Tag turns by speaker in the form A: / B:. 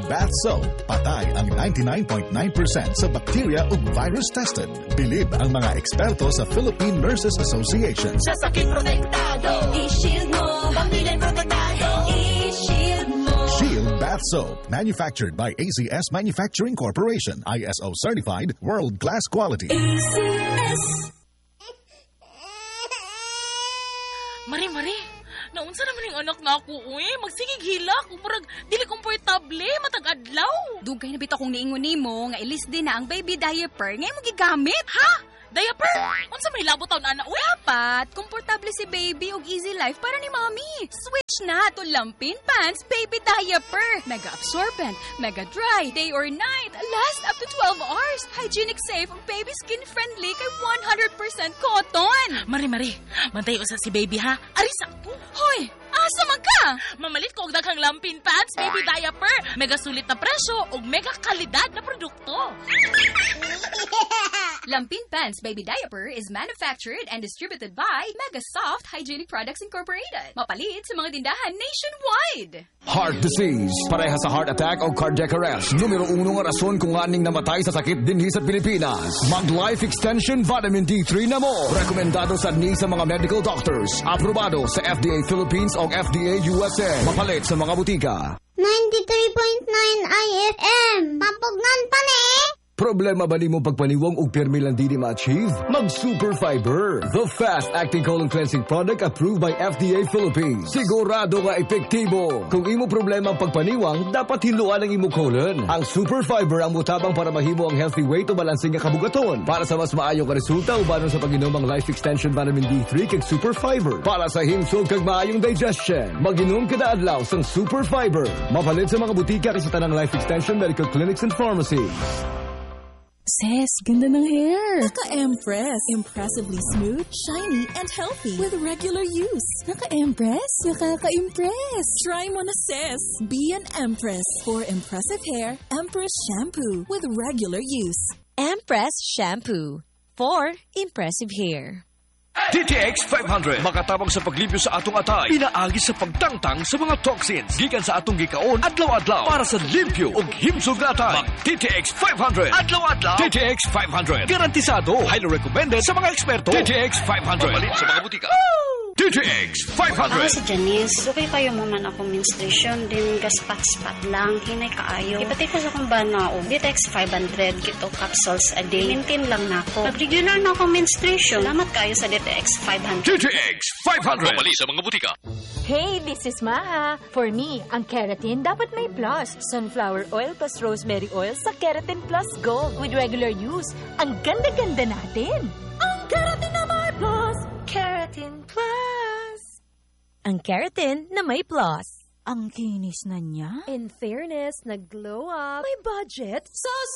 A: Bath Soap. Patay ang 99.9% sa bacteria ug virus tested. Bilib ang mga eksperto sa Philippine Nurses Association.
B: Sa sakit protektado, i-shield mo. Pamilya protektado, i-shield mo.
A: Shield Bath Soap. Manufactured by AZS Manufacturing Corporation. ISO certified, world-class quality.
B: AZS.
C: Mari. Naunsa naman yung anak na ako, magsigig hilak, murag dili komportable, matag-adlaw.
D: Dugay na bit akong niingon nimo nga ilis din na ang baby diaper ngay mo gigamit.
C: Ha? Diaper? Unsa may labot taon ana, uy?
D: Dapat, komportable si baby og easy life para ni mommy. Switch na to Lampin Pants Baby Diaper. Mega absorbent, mega dry, day or night, last up to 12 hours. Hygienic safe ug baby skin friendly kay 100% cotton.
C: Mari, mantay usa si baby ha. Ari sakto.
D: Hoy, asa man ka?
C: Mamalit ko og daghang Lampin Pants Baby Diaper. Mega sulit na presyo ug mega kalidad na produkto.
D: Lampin Pants Baby Diaper is manufactured and distributed by Mega Soft Hygienic Products Incorporated. Mapalit sa mga tindahan nationwide.
E: Heart disease, pareha sa heart attack o cardiac arrest. Numero 1 nga rason kung aning namatay sa sakit dinhi sa Pilipinas. Mag-Life Extension Vitamin D3 na mo. Rekomendado sa mga medical doctors. Aprobado sa FDA Philippines o FDA USA. Mapalit sa mga butika.
F: 93.9 IFM. Pampugnan pa ni.
E: Problema ba ni mo pagpaniwang og permi lang di ma-achieve? Mag-Super Fiber, the fast-acting colon cleansing product approved by FDA Philippines. Sigurado nga epektibo. Kung imo problema ang pagpaniwang, dapat hiluan ang imo colon. Ang Super Fiber ang mutabang para mahimo ang healthy weight o balansing nga kabugaton. Para sa mas maayo nga resulta, ubanon sa pag-inom ang Life Extension Vitamin D3 kag Super Fiber. Para sa himsog kag maayong digestion, mag-inom kada adlaw sang Super Fiber. Mapalit sa mga butika kasi tanang Life Extension Medical Clinics and Pharmacies.
G: Sis, ganda ng hair. Naka-Empress. Impressively smooth, shiny, and healthy with regular use. Naka-Empress? Nakaka-impress. Try mo na, sis. Be an Empress. For impressive hair, Empress Shampoo with regular use.
H: Empress Shampoo. For impressive hair.
E: DTX 500 makatabang sa paglimpyo sa atong atay, pinaagi sa pagtangtang sa mga toxins gikan sa atong gikaon adlaw-adlaw para sa limpyo ug himsog na atay. DTX 500 adlaw-adlaw. DTX 500 garantisado, highly recommended sa mga eksperto. DTX 500 mabalin sa mga butika. DTX 500.
I: Ako si Janice. Okay kayo mo man ako menstruation, din gaspat-spat lang, hinay kaayo. Ipati ko sa kong banao. DTX 500, gito capsules a day. Maintain lang na ako. Pag-regular na ako menstruation, salamat kayo sa DTX 500.
E: DTX 500. Mabali sa mga butika.
J: Hey, this is Maha. For me, ang keratin dapat may plus. Sunflower oil plus rosemary oil sa Keratin Plus Gold with regular use. Ang ganda-ganda natin. Ang keratin na may plus. Keratin Plus.
H: Ang keratin na may plus.
G: Ang kinis na niya.
J: In fairness, nag-glow up.
G: May budget.
J: So